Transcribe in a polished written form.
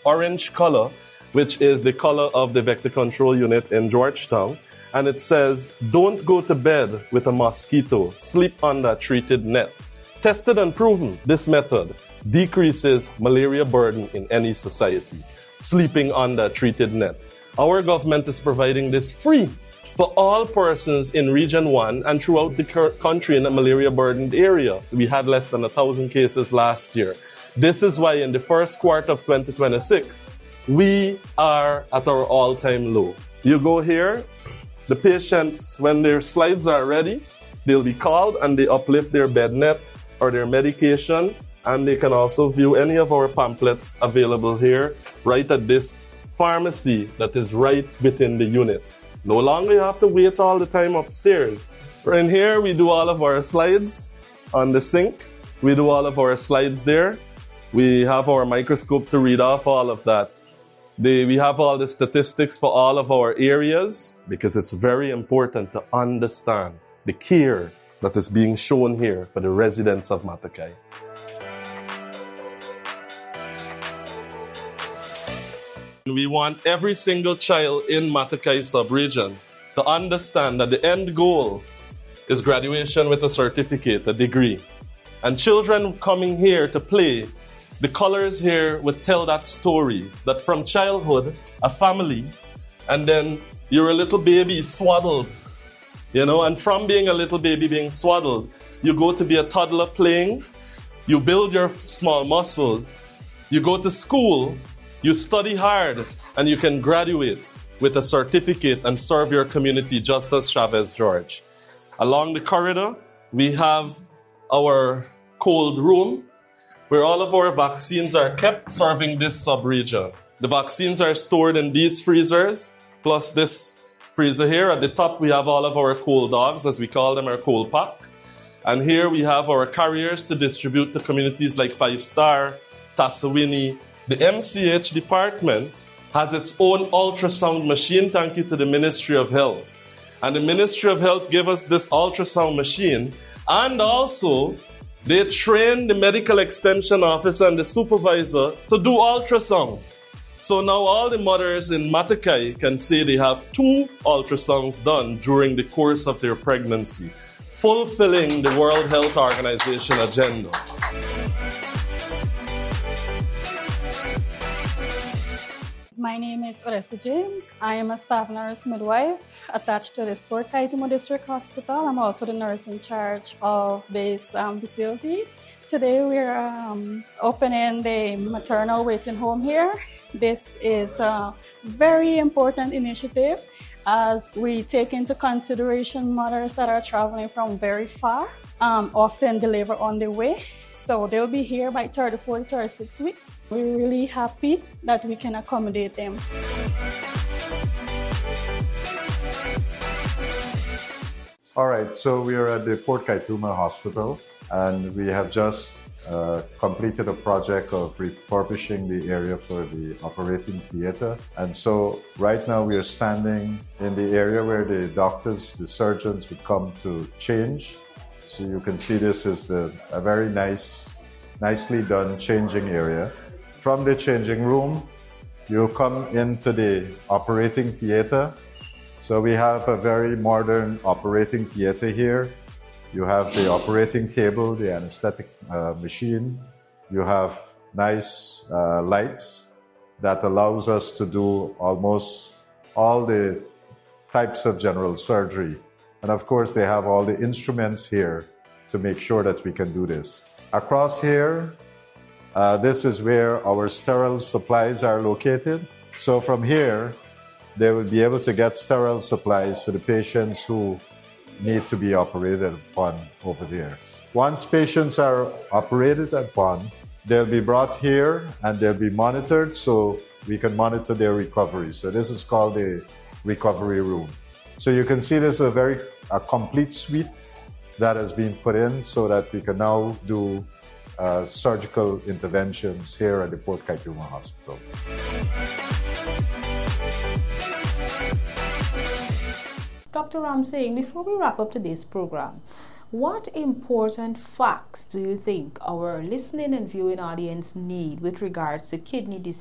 orange color, which is the color of the vector control unit in Georgetown. And it says, don't go to bed with a mosquito, sleep under a treated net. Tested and proven, this method decreases malaria burden in any society, sleeping under a treated net. Our government is providing this free for all persons in Region 1 and throughout the country in a malaria-burdened area. We had less than 1,000 cases last year. This is why in the first quarter of 2026, we are at our all-time low. You go here, the patients, when their slides are ready, they'll be called and they uplift their bed net or their medication, and they can also view any of our pamphlets available here right at this pharmacy that is right within the unit. No longer you have to wait all the time upstairs. In here, we do all of our slides on the sink. We do all of our slides there. We have our microscope to read off all of that. We have all the statistics for all of our areas because it's very important to understand the care that is being shown here for the residents of Matakai. We want every single child in Matakai sub-region to understand that the end goal is graduation with a certificate, a degree. And children coming here to play, the colors here would tell that story, that from childhood, a family, and then you're a little baby swaddled, and from being a little baby being swaddled, you go to be a toddler playing, you build your small muscles, you go to school, you study hard, and you can graduate with a certificate and serve your community just as Chavez George. Along the corridor, we have our cold room where all of our vaccines are kept serving this sub-region. The vaccines are stored in these freezers, plus this freezer here. At the top, we have all of our cold dogs, as we call them, our cold pack. And here we have our carriers to distribute to communities like Five Star, Tassawini. The MCH department has its own ultrasound machine, thank you to the Ministry of Health. And the Ministry of Health gave us this ultrasound machine, and also they train the medical extension officer and the supervisor to do ultrasounds. So now all the mothers in Matakai can say they have 2 ultrasounds done during the course of their pregnancy, fulfilling the World Health Organization agenda. My name is Oressa James. I am a staff nurse midwife attached to this Port Kaituma District Hospital. I'm also the nurse in charge of this facility. Today we're opening the maternal waiting home here. This is a very important initiative as we take into consideration mothers that are traveling from very far, often deliver on the way. So they'll be here by 34, 36 weeks. We're really happy that we can accommodate them. All right, so we are at the Port Kaituma Hospital, and we have just completed a project of refurbishing the area for the operating theater. And so right now we are standing in the area where the doctors, the surgeons would come to change. So you can see this is a very nicely done changing area. From the changing room, you'll come into the operating theater. So we have a very modern operating theater here. You have the operating table, the anesthetic machine. You have nice lights that allows us to do almost all the types of general surgery. And of course, they have all the instruments here to make sure that we can do this. Across here, this is where our sterile supplies are located. So from here, they will be able to get sterile supplies for the patients who need to be operated upon over there. Once patients are operated upon, they'll be brought here and they'll be monitored so we can monitor their recovery. So this is called the recovery room. So you can see this is a complete suite that has been put in so that we can now do surgical interventions here at the Port Kaituma Hospital. Dr. Ramsingh, before we wrap up today's program, what important facts do you think our listening and viewing audience need with regards to kidney disease